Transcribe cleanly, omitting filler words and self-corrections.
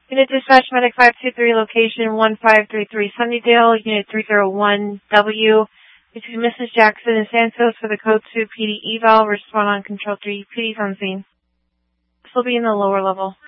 Unit Dispatch Medic 523, location 1533 Sunnydale, Unit 301W. Between Mrs. Jackson and Santos for the Code 2 PD eval. Respond on Control 3. PD's on scene. This will be in the lower level.